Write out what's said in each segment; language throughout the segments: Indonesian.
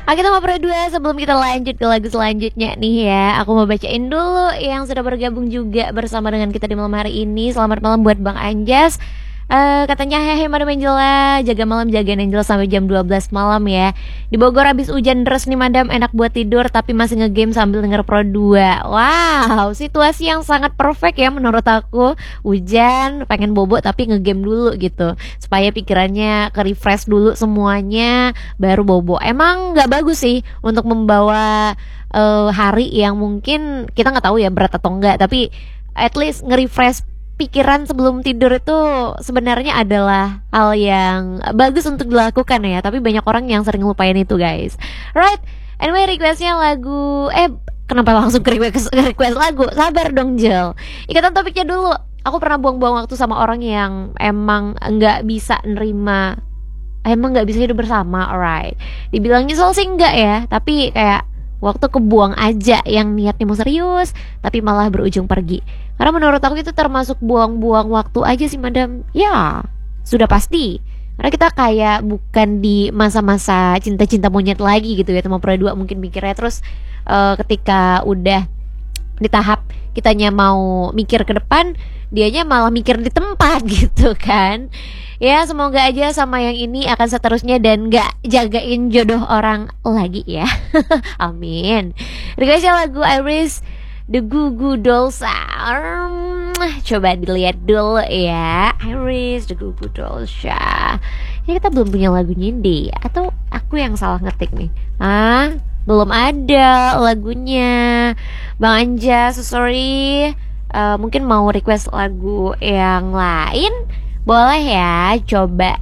Oke teman Pro 2, sebelum kita lanjut ke lagu selanjutnya nih ya, aku mau bacain dulu yang sudah bergabung juga bersama dengan kita di malam hari ini. Selamat malam buat Bang Anjas. Katanya hehe Madam Angela, jaga malam jagain Angela sampai jam 12 malam ya. Di Bogor habis hujan deras nih Madam, enak buat tidur tapi masih ngegame sambil denger Pro 2. Wow, situasi yang sangat perfect ya menurut aku. Hujan, pengen bobo tapi ngegame dulu gitu, supaya pikirannya ke-refresh dulu semuanya baru bobo. Emang nggak bagus sih untuk membawa hari yang mungkin kita nggak tahu ya berat atau enggak, tapi at least nge-refresh pikiran sebelum tidur itu sebenarnya adalah hal yang bagus untuk dilakukan ya. Tapi banyak orang yang sering lupain itu guys. Right, anyway requestnya lagu kenapa langsung ke request lagu? Sabar dong Jel, ikatan topiknya dulu. Aku pernah buang-buang waktu sama orang yang emang nggak bisa nerima, emang nggak bisa hidup bersama. Alright, dibilang nyesel sih enggak ya, tapi kayak waktu kebuang aja yang niatnya mau serius tapi malah berujung pergi. Karena menurut aku itu termasuk buang-buang waktu aja sih Madam. Ya, sudah pasti. Karena kita kayak bukan di masa-masa cinta-cinta monyet lagi gitu ya. Teman Pro 2 mungkin mikirnya terus ketika udah di tahap kitanya mau mikir ke depan, dianya malah mikir di tempat gitu kan. Ya semoga aja sama yang ini akan seterusnya dan gak jagain jodoh orang lagi ya. Amin. Requestnya lagu Iris The Goo Goo Dolls. Coba dilihat dulu ya. Iris The Goo Goo Dolls ya. Ini kita belum punya lagunya deh, atau aku yang salah ngetik nih? Belum ada lagunya. Bang Anja, so sorry. Mungkin mau request lagu yang lain, boleh ya. Coba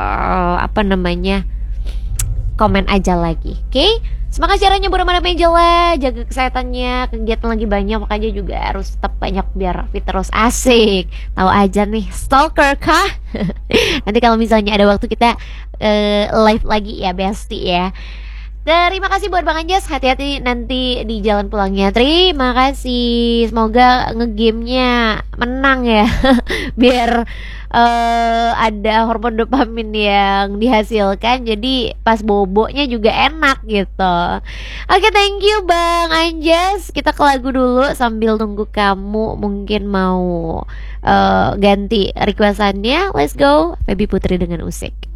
komen aja lagi. Oke? Semangat caranya buat Madam Angela, jaga kesehatannya, kegiatan lagi banyak, makanya juga harus tetap banyak biar fit terus. Asik. Tahu aja nih, stalker kah? Nanti kalau misalnya ada waktu kita live lagi ya, bestie ya. Terima kasih buat Bang Anjas, hati-hati nanti di jalan pulangnya. Terima kasih, semoga ngegamenya menang ya. Biar ada hormon dopamin yang dihasilkan, jadi pas bobonya juga enak gitu. Oke, thank you Bang Anjas. Kita ke lagu dulu sambil nunggu kamu mungkin mau ganti requestannya. Let's go, Baby Putri dengan Usik.